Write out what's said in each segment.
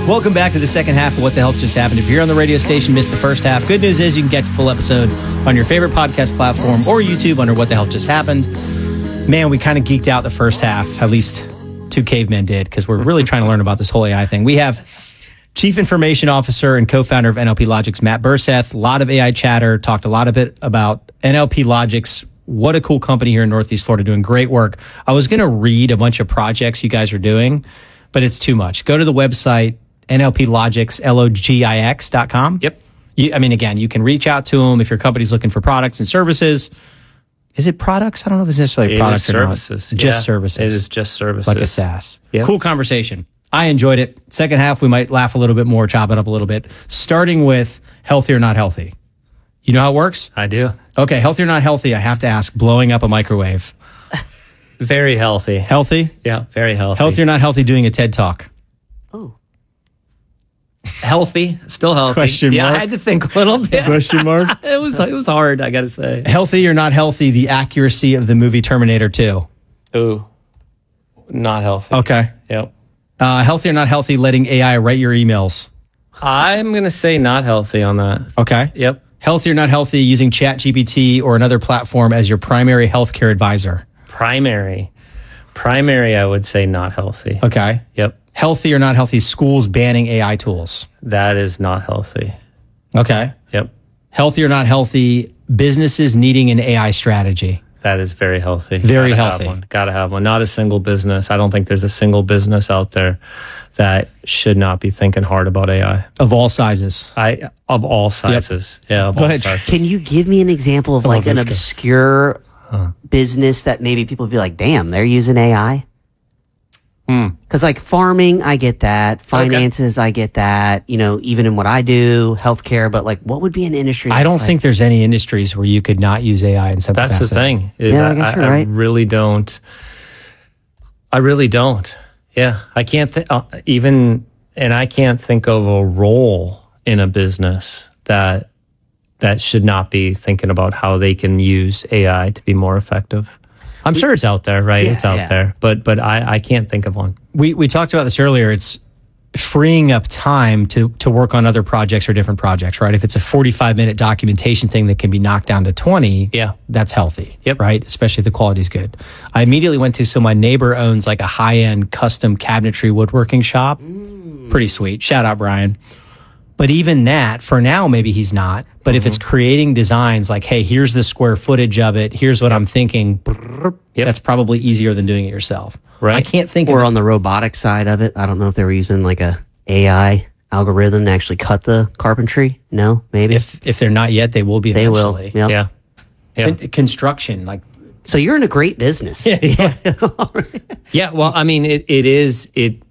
Welcome back to the second half of What the Hell Just Happened. If you're on the radio station, missed the first half, good news is you can catch the full episode on your favorite podcast platform or YouTube under What the Hell Just Happened. Man, we kind of geeked out the first half, at least two cavemen did, because we're really trying to learn about this whole AI thing. We have Chief Information Officer and co-founder of NLP Logics, Matt Burseth. A lot of AI chatter, talked a lot of bit about NLP Logics. What a cool company here in Northeast Florida doing great work. I was going to read a bunch of projects you guys are doing, but it's too much. Go to the website, NLPlogics, LOGIX.com. Yep. Again, you can reach out to them if your company's looking for products and services. Is it products? I don't know if it's necessarily products or services. not. Just services. It is just services. Like a SaaS. Yep. Cool conversation. I enjoyed it. Second half, we might laugh a little bit more, chop it up a little bit. Starting with healthy or not healthy. You know how it works? I do. Okay, healthy or not healthy, I have to ask, blowing up a microwave. Very healthy. Healthy? Yeah, very healthy. Healthy or not healthy doing a TED Talk? Oh. Healthy. Still healthy. Question mark? Yeah, I had to think a little bit. Question mark? It was hard, I got to say. Healthy or not healthy, the accuracy of the movie Terminator 2? Ooh. Not healthy. Okay. Yep. Healthy or not healthy, letting AI write your emails? I'm going to say not healthy on that. Okay. Yep. Healthy or not healthy, using ChatGPT or another platform as your primary healthcare advisor? Primary, I would say not healthy. Okay. Yep. Healthy or not healthy, schools banning AI tools? That is not healthy. Okay. Yep. Healthy or not healthy, businesses needing an AI strategy? That is very healthy. Very Gotta healthy. Have one. Gotta have one. Not a single business. I don't think there's a single business out there that should not be thinking hard about AI. Of all sizes. Of all sizes. Yep. Yeah, of Go all ahead. sizes. Can you give me an example of like an obscure business that maybe people would be like, damn, they're using AI? Because like farming, I get that. Finances, I get that. You know, even in what I do, healthcare. But like, what would be an industry? I don't think there's any industries where you could not use AI in some That's capacity. the thing. Is Yeah, I guess you're right. I really don't. Yeah, I can't think I can't think of a role in a business that should not be thinking about how they can use AI to be more effective. I'm sure it's out there, right? Yeah, it's out yeah. there, but I can't think of one. We talked about this earlier. It's freeing up time to work on other projects or different projects, right? If it's a 45-minute documentation thing that can be knocked down to 20, Yeah. that's healthy, Yep. right? Especially if the quality's good. I immediately went to, so my neighbor owns like a high-end custom cabinetry woodworking shop. Pretty sweet. Shout out, Brian. But even that, for now, maybe he's not. But if it's creating designs like, hey, here's the square footage of it, here's what I'm thinking, that's probably easier than doing it yourself. Right. I can't think Or of on the robotic side of it, I don't know if they were using like a AI algorithm to actually cut the carpentry. No, maybe if they're not yet, they will be they will. eventually. Yep. Yeah. Construction, like So you're in a great business. Yeah, well, I mean, it is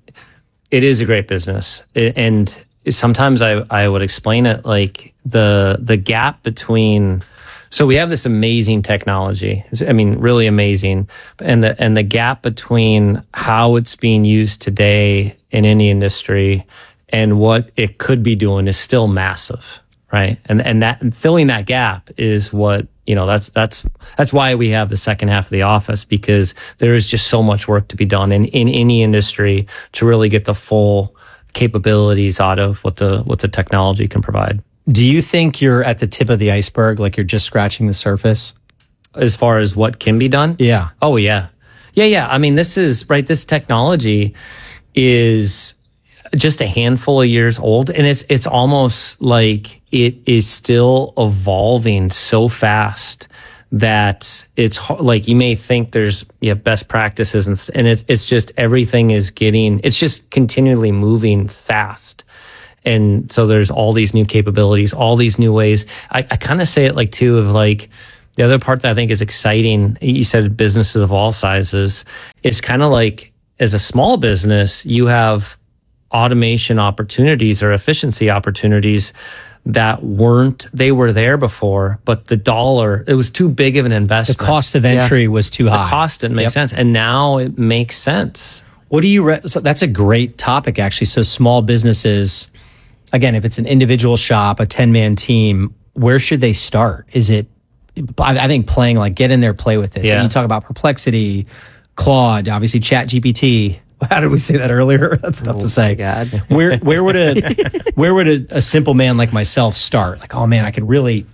a great business, and sometimes I would explain it like the gap between. So we have this amazing technology. I mean, really amazing, and the gap between how it's being used today in any industry and what it could be doing is still massive, right? And that filling that gap is what. That's why we have the second half of The Office, because there is just so much work to be done in any industry to really get the full capabilities out of what the technology can provide. do you think you're at the tip of the iceberg, like you're just scratching the surface? As far as what can be done? Yeah. Oh, yeah. Yeah. I mean, this technology is just a handful of years old, and it's almost like it is still evolving so fast that it's like you may think there's best practices and it's just everything is it's just continually moving fast. And so there's all these new capabilities, all these new ways. I kind of say it like too of like the other part that I think is exciting. You said businesses of all sizes. It's kind of like as a small business, you have automation opportunities or efficiency opportunities that they were there before, but it was too big of an investment. The cost of entry was too high. The cost didn't make sense. And now it makes sense. What do you, so that's a great topic, actually. So small businesses, again, if it's an individual shop, a 10-man team, where should they start? Is it, I think playing, like get in there, play with it. Yeah. And you talk about Perplexity, Claude, obviously ChatGPT. How did we say that earlier? That's tough to say. God. Where would a simple man like myself start? Like, oh man, I could really.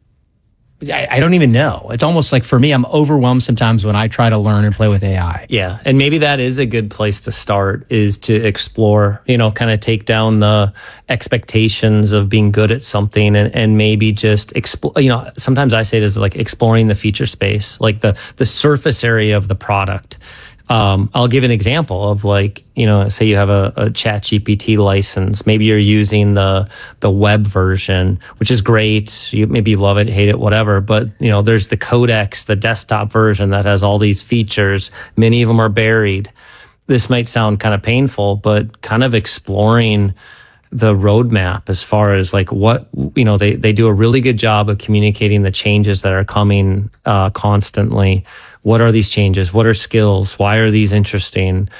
I don't even know. It's almost like for me, I'm overwhelmed sometimes when I try to learn and play with AI. Yeah. And maybe that is a good place to start, is to explore, kind of take down the expectations of being good at something and maybe just explore, sometimes I say it as like exploring the feature space, like the surface area of the product. I'll give an example of like, say you have a ChatGPT license. Maybe you're using the web version, which is great. Maybe you love it, hate it, whatever. But, there's the Codex, the desktop version that has all these features. Many of them are buried. This might sound kind of painful, but kind of exploring the roadmap as far as like what, they do a really good job of communicating the changes that are coming constantly. What are these changes? What are skills? Why are these interesting?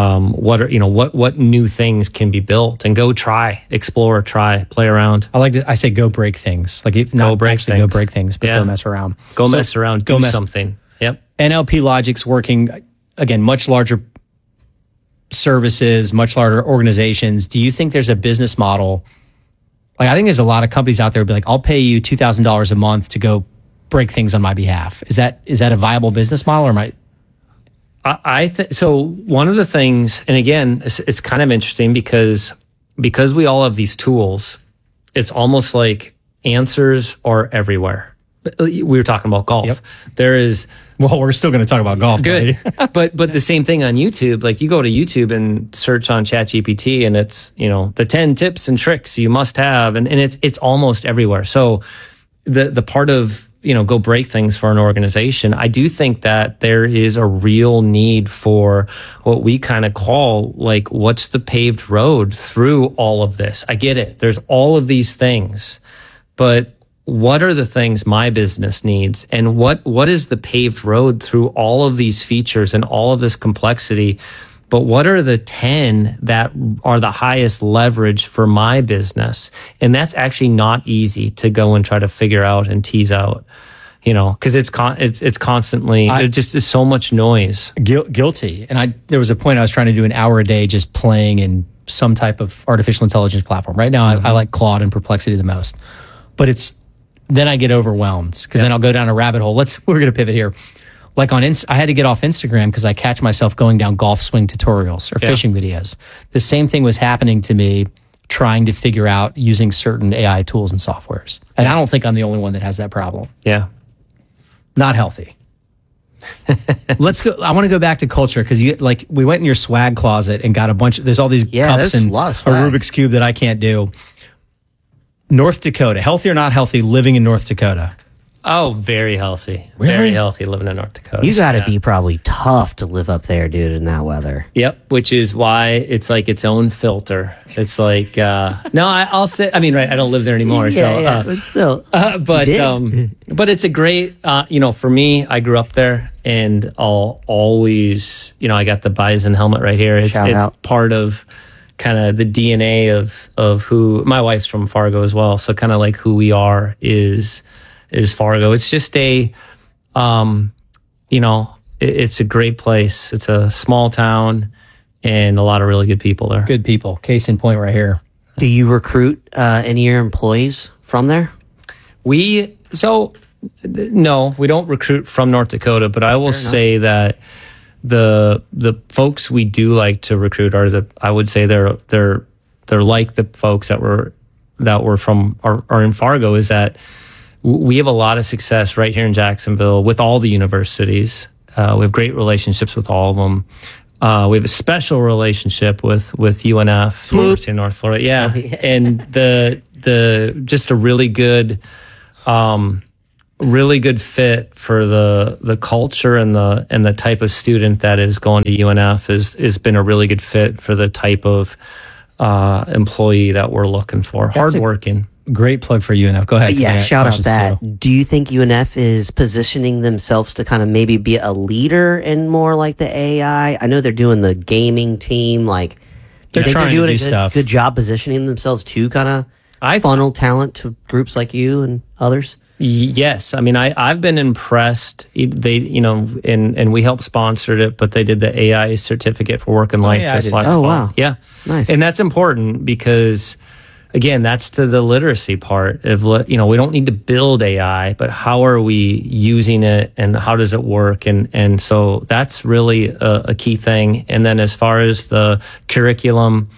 What new things can be built? And go explore, play around. I say go break things. Like go break things, but go mess around. Mess around, do something. Yep. NLP Logic's working, again, much larger services, much larger organizations. Do you think there's a business model? Like, I think there's a lot of companies out there who'd be like, I'll pay you $2,000 a month to go break things on my behalf. Is that a viable business model, or am I think so. One of the things, and again, it's kind of interesting because we all have these tools, it's almost like answers are everywhere. We were talking about golf. Yep. There is. Well, we're still going to talk about golf. Good. but the same thing on YouTube. Like, you go to YouTube and search on ChatGPT, and it's, the 10 tips and tricks you must have. And it's almost everywhere. So the part of, go break things for an organization, I do think that there is a real need for what we kind of call, like, what's the paved road through all of this? I get it. There's all of these things, but what are the things my business needs? And what is the paved road through all of these features and all of this complexity? But what are the 10 that are the highest leverage for my business? And that's actually not easy to go and try to figure out and tease out, because it's constantly, it just is so much noise. Guilty. And there was a point I was trying to do an hour a day just playing in some type of artificial intelligence platform. Right now, I like Claude and Perplexity the most. But then I get overwhelmed because then I'll go down a rabbit hole. We're going to pivot here. Like I had to get off Instagram because I catch myself going down golf swing tutorials or fishing videos. The same thing was happening to me trying to figure out using certain AI tools and softwares. And I don't think I'm the only one that has that problem. Yeah. Not healthy. Let's go. I want to go back to culture because we went in your swag closet and got a bunch there's all these cups and a Rubik's Cube that I can't do. North Dakota, healthy or not healthy, living in North Dakota? Oh, very healthy. Really? Very healthy living in North Dakota. You got to be probably tough to live up there, dude, in that weather. Yep, which is why it's like its own filter. It's like, I'll say, I don't live there anymore. But still. But it's a great, for me, I grew up there and I'll always, I got the Bison helmet right here. It's part of kind of the DNA of who, my wife's from Fargo as well. So kind of like who we are is Fargo. It's just it's a great place. It's a small town and a lot of really good people there. Good people. Case in point right here. Do you recruit any of your employees from there? No, we don't recruit from North Dakota, but I will say that the folks we do like to recruit I would say they're like the folks that were from are in Fargo, is that we have a lot of success right here in Jacksonville with all the universities. We have great relationships with all of them. We have a special relationship with UNF, University of North Florida. Yeah. And the just a really good fit for the culture and the type of student that is going to UNF has been a really good fit for the type of employee that we're looking for. Hardworking. Great plug for UNF. Go ahead. Yeah, shout out that. Too. Do you think UNF is positioning themselves to kind of maybe be a leader in more like the AI? I know they're doing the gaming team. Like, they're trying to do stuff. Good job positioning themselves to kind of funnel talent to groups like you and others. Yes, I mean I've been impressed. They and we helped sponsored it, but they did the AI certificate for work and life this last fall. Wow, yeah, nice. And that's important because again, that's to the literacy part of we don't need to build AI, but how are we using it and how does it work? And so that's really a key thing. And then as far as the curriculum,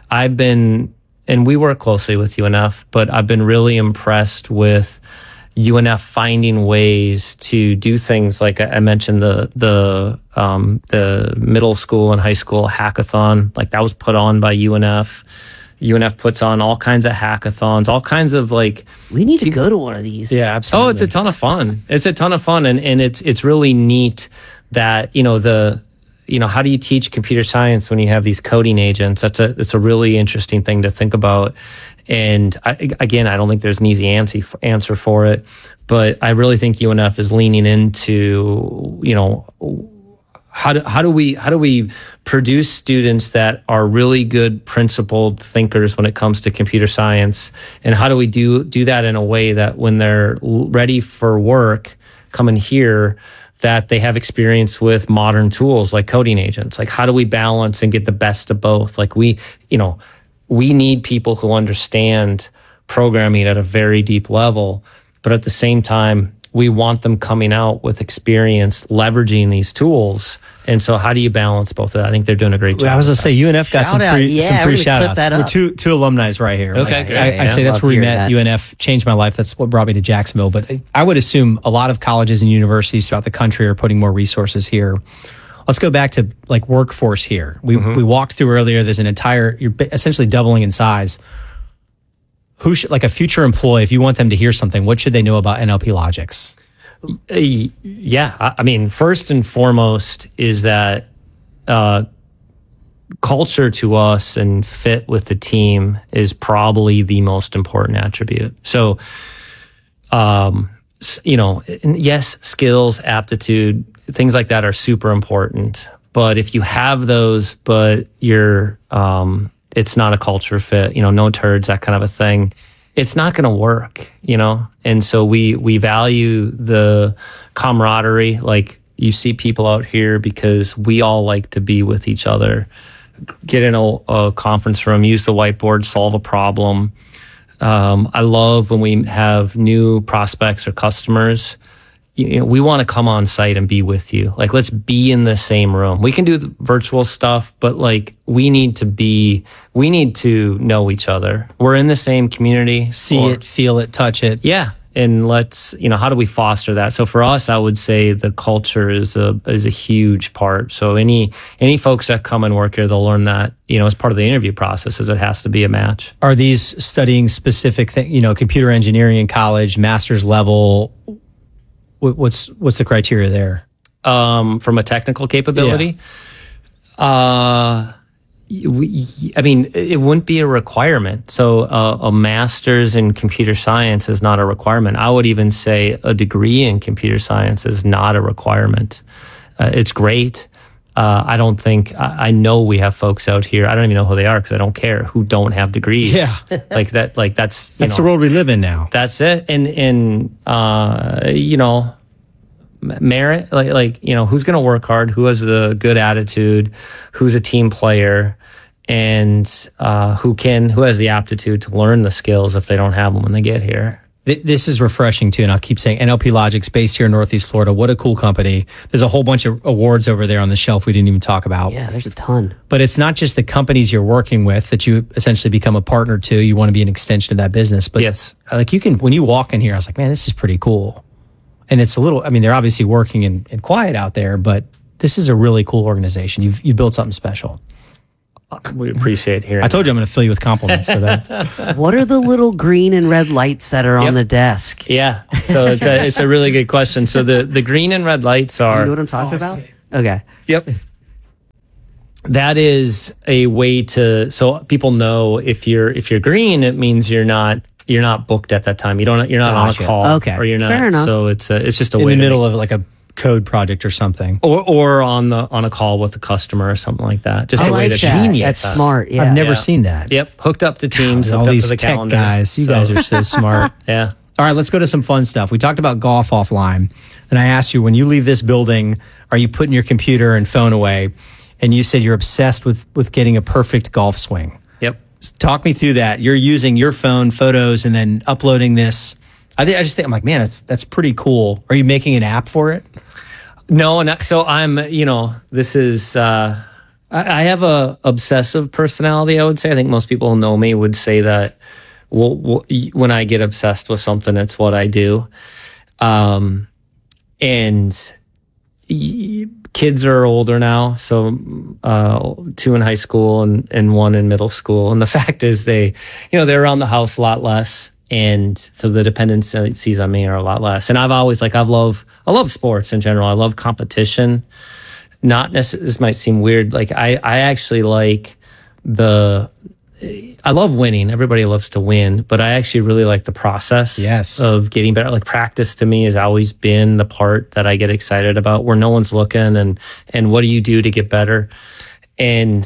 and we work closely with UNF, but I've been really impressed with UNF finding ways to do things like I mentioned the middle school and high school hackathon, like that was put on by UNF. UNF puts on all kinds of hackathons, all kinds of we need to go to one of these. Yeah, absolutely. Oh, it's a ton of fun. It's a ton of fun, and it's really neat that how do you teach computer science when you have these coding agents? It's a really interesting thing to think about. And I don't think there's an easy answer for it, but I really think UNF is leaning into, how do we produce students that are really good principled thinkers when it comes to computer science, and how do we do that in a way that when they're ready for work, coming here, that they have experience with modern tools like coding agents. Like how do we balance and get the best of both? Like we need people who understand programming at a very deep level, but at the same time, we want them coming out with experience leveraging these tools. And so how do you balance both of that? I think they're doing a great job. I was going to say, UNF got some free shout outs. We're two alumni right here. Okay, I say that's where we met. UNF changed my life. That's what brought me to Jacksonville. But I would assume a lot of colleges and universities throughout the country are putting more resources here. Let's go back to workforce here. We walked through earlier. There's an entire, you're essentially doubling in size. Who should, a future employee, if you want them to hear something, what should they know about NLP Logics? Yeah, I mean, first and foremost is that culture to us and fit with the team is probably the most important attribute. So, yes, skills, aptitude, things like that are super important. But if you have those, but you're, it's not a culture fit, no turds, that kind of a thing, it's not going to work, And so we value the camaraderie. Like you see people out here because we all like to be with each other, get in a conference room, use the whiteboard, solve a problem. I love when we have new prospects or customers. We want to come on site and be with you. Let's be in the same room. We can do the virtual stuff, but we need to know each other. We're in the same community. See it, feel it, touch it. Yeah. And let's, how do we foster that? So for us, I would say the culture is a huge part. So any folks that come and work here, they'll learn that, as part of the interview process, is it has to be a match. Are these studying specific computer engineering in college, master's level? What's the criteria there? From a technical capability? Yeah. It wouldn't be a requirement. So a master's in computer science is not a requirement. I would even say a degree in computer science is not a requirement. It's great. I don't think, I know we have folks out here, I don't even know who they are because I don't care, who don't have degrees. Yeah. That's the world we live in now. That's it. And merit, who's going to work hard, who has a good attitude, who's a team player, and who has the aptitude to learn the skills if they don't have them when they get here. This is refreshing too, and I'll keep saying NLP Logics, based here in Northeast Florida. What a cool company. There's a whole bunch of awards over there on the shelf we didn't even talk about. Yeah, there's a ton. But it's not just the companies you're working with that you essentially become a partner to. You want to be an extension of that business. But yes, you can, when you walk in here, I was like, man, this is pretty cool. And it's a little, they're obviously working in quiet out there, but this is a really cool organization. You've built something special. We appreciate hearing. I told you I'm going to fill you with compliments. So that. What are the little green and red lights that are on the desk? Yeah, so it's a really good question. So the green and red lights are. Do you know what I'm talking about? Okay. Yep. That is a way so people know if you're green, it means you're not booked at that time. You're not on a call. Okay. Or you're not. Fair enough. So it's just a way in the middle of a code project or something, or on a call with a customer or something like that. Just I a way like to that. genius. That's smart. Yeah. I've never seen that. Yep, hooked up to Teams, God, hooked all up these to the tech calendar. guys. You guys are so smart. Yeah, All right, let's go to some fun stuff. We talked about golf offline, and I asked you, when you leave this building, are you putting your computer and phone away? And you said you're obsessed with getting a perfect golf swing. Yep. Talk me through that. You're using your phone photos and then uploading this. I just think, I'm like, man, that's pretty cool. Are you making an app for it? No, so I'm, this is, I have a obsessive personality, I would say. I think most people who know me would say that when I get obsessed with something, it's what I do. And kids are older now, so 2 in high school and 1 in middle school. And the fact is they're around the house a lot less. And so the dependencies on me are a lot less. And I've always I love sports in general. I love competition. Not necessarily, this might seem weird. I actually I love winning. Everybody loves to win, but I actually really like the process of getting better. Practice to me has always been the part that I get excited about, where no one's looking and what do you do to get better? And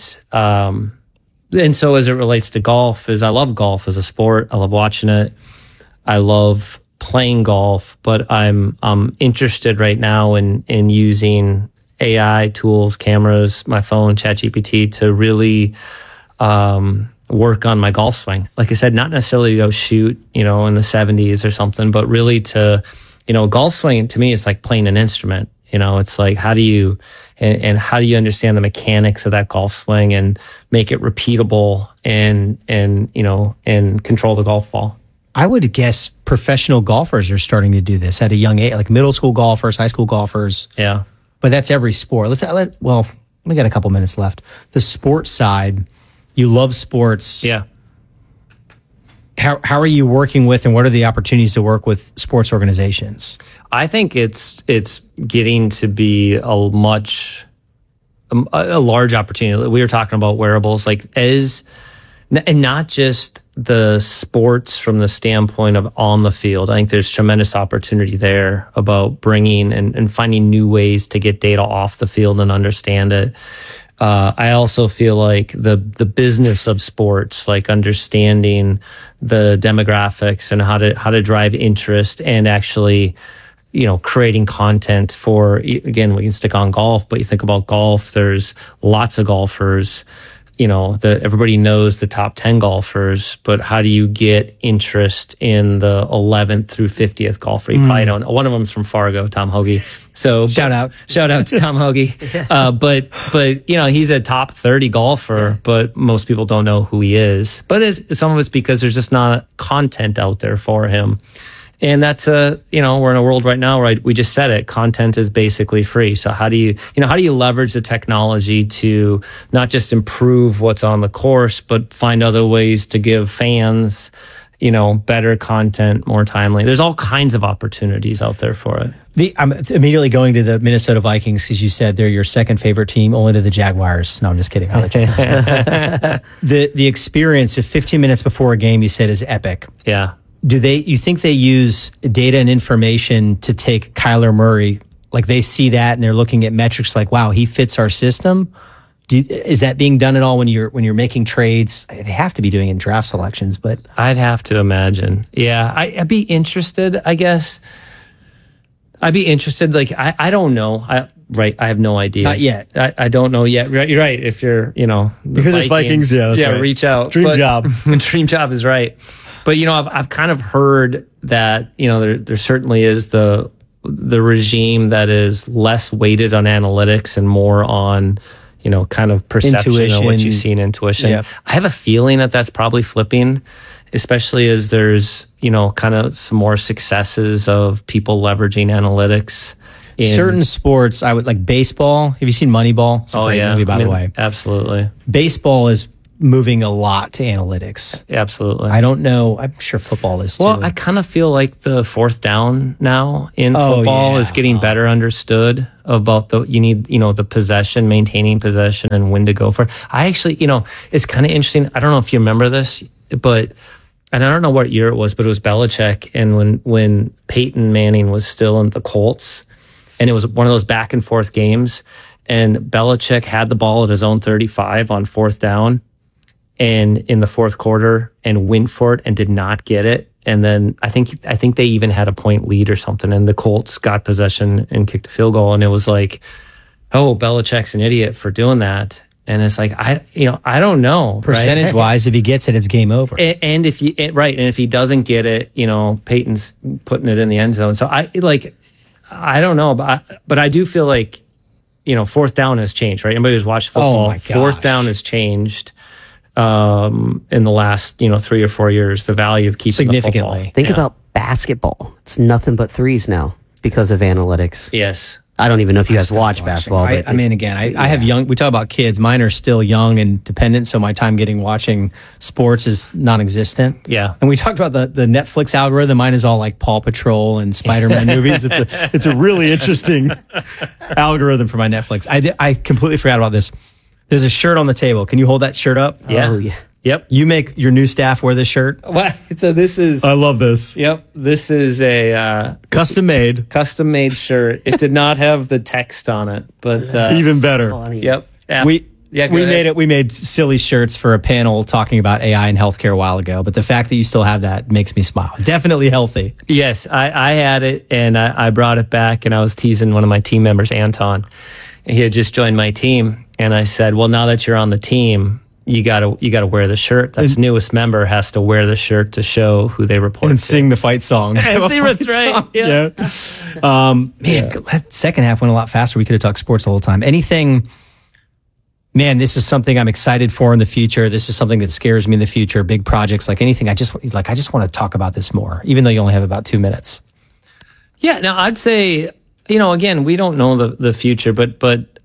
so as it relates to golf, I love golf as a sport. I love watching it. I love playing golf, but I'm interested right now in using AI tools, cameras, my phone, ChatGPT to really work on my golf swing. Like I said, not necessarily to go shoot, in the 70s or something, but really to, golf swing to me is like playing an instrument. It's like, how do you understand the mechanics of that golf swing and make it repeatable and control the golf ball? I would guess professional golfers are starting to do this at a young age, like middle school golfers, high school golfers. Yeah. But that's every sport. We got a couple minutes left. The sports side, you love sports. Yeah. How are you working with, and what are the opportunities to work with sports organizations? I think it's getting to be a large opportunity. We were talking about wearables, and not just the sports from the standpoint of on the field. I think there's tremendous opportunity there about bringing and finding new ways to get data off the field and understand it. I also feel like the business of sports, like understanding the demographics and how to drive interest and actually, creating content for, again, we can stick on golf, but you think about golf, there's lots of golfers. Everybody knows the top 10 golfers, but how do you get interest in the 11th through 50th golfer? You probably don't. One of them's from Fargo, Tom Hoagie. So shout out to Tom Hoagie. But he's a top 30 golfer, but most people don't know who he is. But some of it's because there's just not content out there for him. And that's we're in a world right now where we just said it, content is basically free. So how do you leverage the technology to not just improve what's on the course, but find other ways to give fans, better content, more timely? There's all kinds of opportunities out there for it. I'm immediately going to the Minnesota Vikings because you said they're your second favorite team, only to the Jaguars. No, I'm just kidding. The experience of 15 minutes before a game, you said, is epic. Yeah. You think they use data and information to take Kyler Murray? Like they see that and they're looking at metrics like, wow, he fits our system. Is that being done at all when you're making trades? They have to be doing it in draft selections, but I'd have to imagine. Yeah, I'd be interested, I guess. I'd be interested. I don't know. I have no idea. Not yet. I don't know yet. You're right. If you're, the Vikings, that's right. Reach out. Dream job. Dream job is right. But I've kind of heard that there certainly is the regime that is less weighted on analytics and more on kind of perception of what you see in intuition. Yep. I have a feeling that that's probably flipping, especially as there's kind of some more successes of people leveraging analytics. Certain sports, I would like baseball. Have you seen Moneyball? It's a great movie, by the way. Absolutely. Baseball is moving a lot to analytics. Absolutely. I don't know. I'm sure football is too. Well, I kind of feel like the fourth down now in football is getting better understood about you need the possession, maintaining possession and when to go for it. I actually, it's kind of interesting. I don't know if you remember this, and I don't know what year it was, but it was Belichick. And when Peyton Manning was still in the Colts, and it was one of those back and forth games, and Belichick had the ball at his own 35 on fourth down, and in the fourth quarter, and went for it and did not get it. And then I think they even had a point lead or something, and the Colts got possession and kicked a field goal, and it was like, oh, Belichick's an idiot for doing that. And it's like, I don't know. Percentage wise, if he gets it, it's game over. And if he doesn't get it, Peyton's putting it in the end zone. So I don't know, but I do feel like, fourth down has changed, right? Anybody who's watched football, Oh my gosh. fourth down has changed in the last 3 or 4 years. The value of keeping the football. Significantly. Think about basketball. It's nothing but threes now because of analytics. Yes. I don't even know if you guys watch basketball. But I mean, again, I have young, we talk about kids. Mine are still young and dependent, so my time watching sports is non-existent. Yeah. And we talked about the Netflix algorithm. Mine is all like Paw Patrol and Spider-Man movies. It's a really interesting algorithm for my Netflix. I completely forgot about this. There's a shirt on the table. Can you hold that shirt up? Yeah. Oh, yeah. Yep. You make your new staff wear this shirt? What? So this is. I love this. Yep. This is a Custom made shirt. It did not have the text on it, but Even better. Funny. Yep. We go made ahead. it. We made silly shirts for a panel talking about AI in healthcare a while ago. But the fact that you still have that makes me smile. Definitely healthy. Yes, I had it, and I brought it back, and I was teasing one of my team members, Anton. He had just joined my team, and I said, "Well, now that you're on the team, you gotta wear the shirt. That's newest member has to wear the shirt to show who they report And to." sing the fight song. That's right. Yeah. Man, that second half went a lot faster. We could have talked sports the whole time. Anything, man, this is something I'm excited for in the future. This is something that scares me in the future. Big projects, like anything. I just want to talk about this more, even though you only have about 2 minutes. Yeah. Now I'd say, again, we don't know the future, but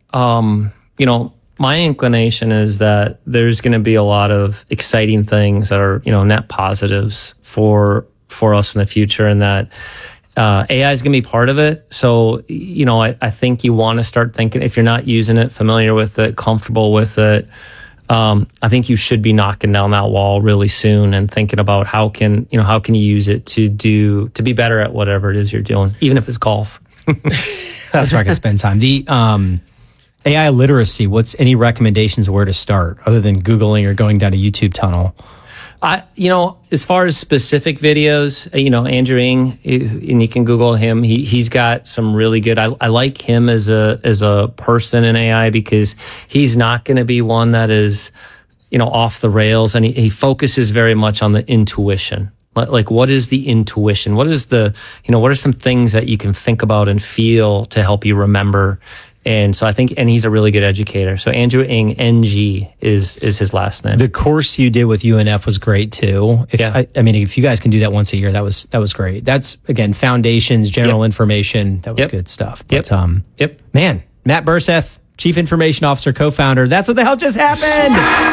my inclination is that there's going to be a lot of exciting things that are, net positives for us in the future, and that AI is going to be part of it. So, I think you want to start thinking, if you're not using it, familiar with it, comfortable with it, I think you should be knocking down that wall really soon and thinking about how can you use it to be better at whatever it is you're doing, even if it's golf. That's where I can spend time. The AI literacy, what's any recommendations of where to start other than Googling or going down a YouTube tunnel? As far as specific videos, Andrew Ng, and you can Google him. He's got some really good. I like him as a person in AI because he's not going to be one that is, off the rails, and he focuses very much on the intuition. Like, what is the intuition? What is what are some things that you can think about and feel to help you remember? And so I think, and he's a really good educator. So Andrew Ng, NG is his last name. The course you did with UNF was great too. If you guys can do that once a year, that was great. That's, again, foundations, general information. That was good stuff. But, Yep. Man, Matt Burseth, Chief Information Officer, co-founder. That's what the hell just happened.